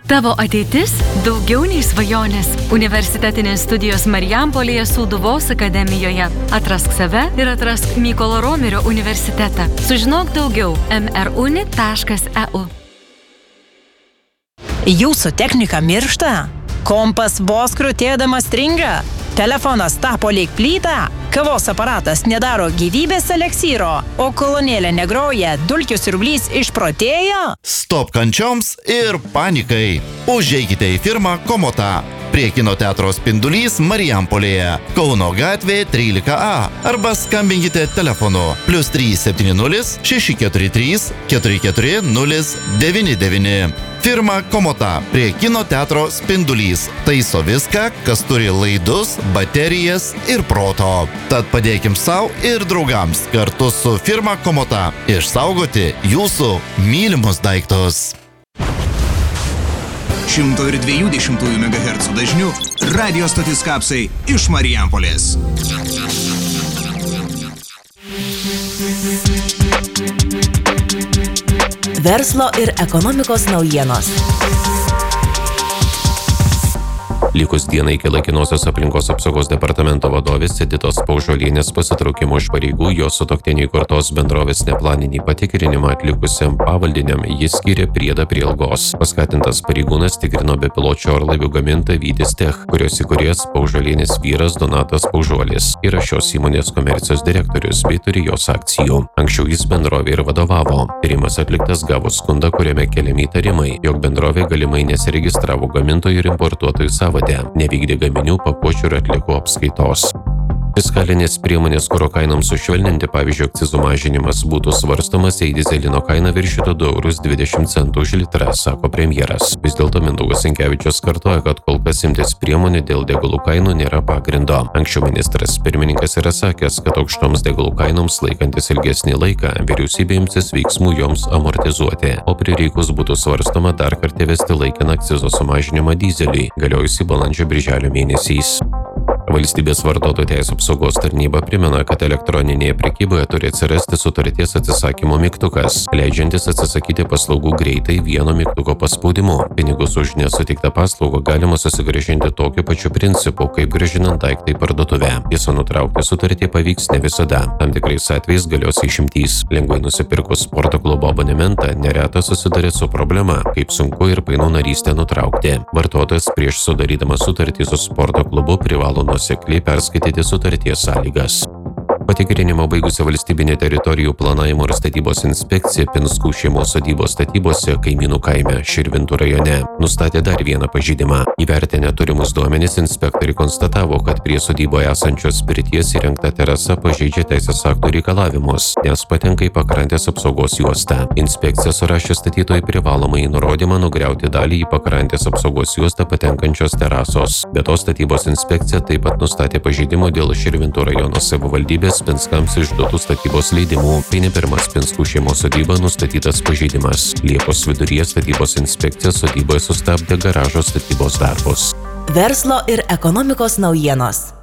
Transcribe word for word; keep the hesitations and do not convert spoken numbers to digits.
Tavo ateitis daugiau nei svajonės. Universitetinės studijos Marijampolėje Sūduvos akademijoje. Atrask save ir atrask Mykolo Romerio universitetą. Sužinok daugiau em er uni taškas e u. Jūsų technika miršta? Kompas vos krutėdamas stringa? Telefonas tapo lyg plyta? Kavos aparatas nedaro gyvybės eleksyro? O kolonėlė negroja, dulkių siurblys išprotėjo? Stop kančioms ir panikai. Užeikite į firmą Komota. Prie kino teatro Spindulys Marijampolėje, Kauno gatvė trylika a. Arba skambinkite telefonu plius trys septyni nulis šeši keturi trys keturi keturi nulis devyni devyni. Firma Komota prie kino teatro Spindulys taiso viską, kas turi laidus, baterijas ir proto. Tad padėkim savo ir draugams kartu su firma Komota išsaugoti jūsų mylimus daiktus. šimto dviejų dešimtųjų megahercų dažnių radio stotis Kapsai iš Marijampolės. Verslo ir ekonomikos naujienos. Likus dienai iki laikinosios aplinkos apsaugos departamento vadovės Editos Paužuolienės pasitraukimo iš pareigų, jos sutuoktiniui įkurtos bendrovės neplaninį patikrinimą atlikusiam pavaldiniam jis skyrė priedą prie algos. Paskatintas pareigūnas tikrino bepiločių orlaivių gamintoją Vytis Tech, kurios įkūrėjas Paužuolienės vyras Donatas Paužuolis. Yra šios įmonės komercijos direktorius bei turi jos akcijų. Anksčiau jis bendrovė ir vadovavo. Tyrimas atliktas gavus skundą, kuriame keliami įtarimai, jog bendrovė galimai nesiregistravo gamintojų ir importuotojų sąvadė. Nevykdė gaminių, pakuočių ir atliekų apskaitos. Fiskalinės priemonės kuro kainoms sušvelninti, pavyzdžiui, akcizų mažinimas būtų svarstomas, jei dyzelino kaina viršytų du eurus dvidešimt centų už litrą, sako premjeras. Vis dėlto Mindaugas Sinkevičius kartoja, kad kol kas imtis priemonių dėl degalų kainų nėra pagrindo. Anksčiau ministras pirmininkas yra sakęs, kad aukštoms degalų kainoms laikantis ilgesnį laiką vyriausybė imsis veiksmų joms amortizuoti, o prireikus būtų svarstoma dar kartą įvesti laikiną akcizo sumažinimą dyzeliui, galiojusį balandžio-birželio mėnesiais. Valstybės vartotojų teisių apsaugos tarnyba primena, kad elektroninėje prekyboje turi atsirasti sutarties atsisakymo mygtukas, leidžiantis atsisakyti paslaugų greitai vieno mygtuko paspaudimu. Pinigus už nesutiktą paslaugą galima susigrąžinti tokiu pačiu principu, kaip grąžinant daiktą į parduotuvę. Tiesa, nutraukti sutartį pavyks ne visada. Tam tikrais atvejais galios išimtys. Lengvai nusipirkus sporto klubo abonementą neretas susiduria su problema, kaip sunku ir painu narystę nutraukti. Vartotojas prieš sudarydamas sutartį su sporto klubu privalo nuosekliai perskaityti sutarties sąlygas. Patikrinimą baigusi valstybinė teritorijų planavimo ir statybos inspekcija Pinskų šeimos sodybos statybose Kaimynų kaime Širvintų rajone nustatė dar vieną pažeidimą. Įvertinę turimus duomenis, inspektoriai konstatavo, kad prie sodyboje esančios pirties įrengta terasa pažeidžia teisės aktų reikalavimus, nes patenka į pakrantės apsaugos juostą. Inspekcija surašė statytojui privalomąjį nurodymą nugriauti dalį į pakrantės apsaugos juostą patenkančios terasos. Be to, statybos inspekcija taip pat nustatė pažeidimų dėl Širvintų rajono savivaldybės Pinskams išduotų statybos leidimų. Tai ne pirmas Pinskų šeimos sodyba nustatytas pažeidimas. Liepos viduryje statybos inspekcija sodyboje sustabdė garažo statybos darbus. Verslo ir ekonomikos naujienos.